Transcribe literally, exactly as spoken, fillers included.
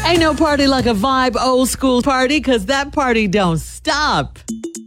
Ain't no party like a vibe old school party, because that party don't stop.